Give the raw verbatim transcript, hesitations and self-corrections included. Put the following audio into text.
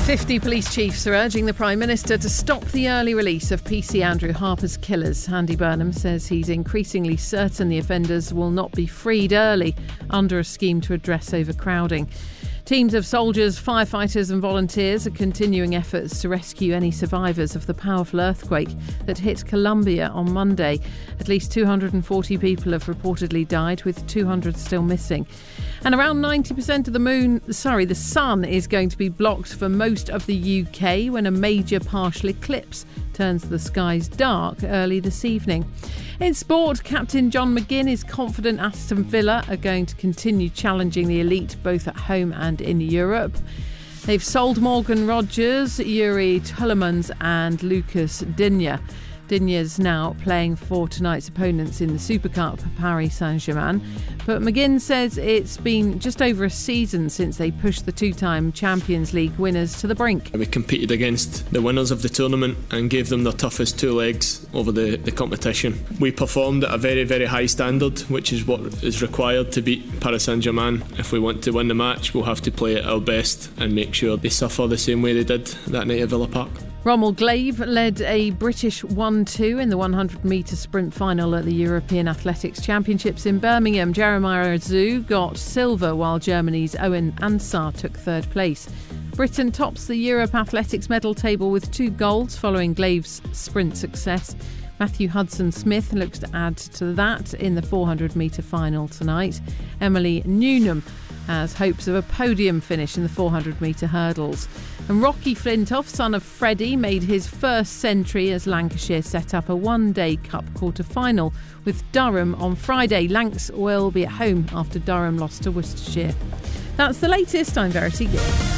fifty police chiefs are urging the Prime Minister to stop the early release of P C Andrew Harper's killers. Andy Burnham says he's increasingly certain the offenders will not be freed early under a scheme to address overcrowding. Teams of soldiers, firefighters and volunteers are continuing efforts to rescue any survivors of the powerful earthquake that hit Colombia on Monday. At least two hundred forty people have reportedly died, with two hundred still missing. And around ninety percent of the moon, sorry, the sun is going to be blocked for most of the U K when a major partial eclipse turns the skies dark early this evening. In sport, captain John McGinn is confident Aston Villa are going to continue challenging the elite both at home and in Europe. They've sold Morgan Rogers, Yuri Tielemans and Lucas Digne. Digne's now playing for tonight's opponents in the Super Cup, Paris Saint-Germain. But McGinn says it's been just over a season since they pushed the two-time Champions League winners to the brink. We competed against the winners of the tournament and gave them their toughest two legs over the, the competition. We performed at a very, very high standard, which is what is required to beat Paris Saint-Germain. If we want to win the match, we'll have to play at our best and make sure they suffer the same way they did that night at Villa Park. Rommel Glaive led a British one two in the one hundred metre sprint final at the European Athletics Championships in Birmingham. Jeremiah Azu got silver, while Germany's Owen Ansar took third place. Britain tops the Europe Athletics medal table with two golds following Glaive's sprint success. Matthew Hudson-Smith looks to add to that in the four hundred metre final tonight. Emily Newnham has hopes of a podium finish in the four hundred metre hurdles. And Rocky Flintoff, son of Freddie, made his first century as Lancashire set up a one-day cup quarter-final with Durham on Friday. Lancs will be at home after Durham lost to Worcestershire. That's the latest. I'm Verity Gill.